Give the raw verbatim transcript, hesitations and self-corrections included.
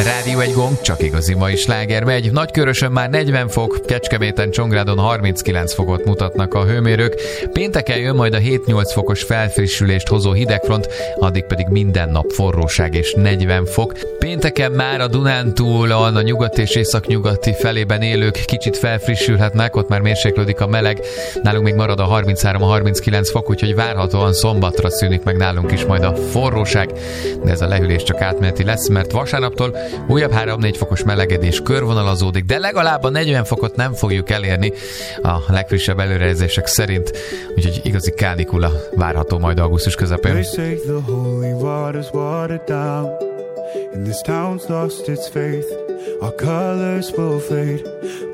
Rádió egy gomb, csak igazi mai sláger megy. Nagykörösön már negyven fok, Kecskeméten, Csongrádon harminckilenc fokot mutatnak a hőmérők. Pénteken jön majd a hét-nyolc fokos felfrissülést hozó hidegfront, addig pedig minden nap forróság és negyven fok. Pénteken már a Dunántúlon, a nyugat és északnyugati felében élők kicsit felfrissülhetnek, ott már mérséklődik a meleg. Nálunk még marad a harminchárom-harminckilenc fok, úgyhogy várhatóan szombatra szűnik meg nálunk is majd a forróság, de ez a lehűlés csak átmeneti lesz, mert vasárnaptól újabb három-négy fokos melegedés körvonalazódik, de legalább a negyven fokot nem fogjuk elérni a legfrissebb előrejelzések szerint, úgyhogy igazi kánikula várható majd augusztus közepén. And this town's lost its faith. Our colors will fade,